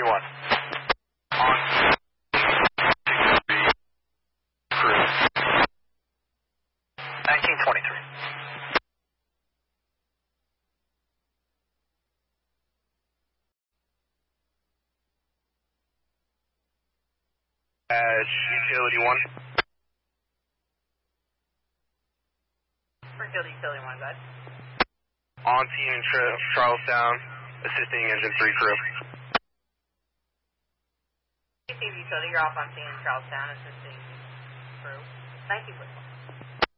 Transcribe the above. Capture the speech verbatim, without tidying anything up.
Utility one. On crew. nineteen twenty-three. Edge, Utility one. Springfield Utility one, guys. On scene in Tra- Charlestown, assisting engine three crew. Utility, you're off on scene in Charlestown, assisting crew. Thank you.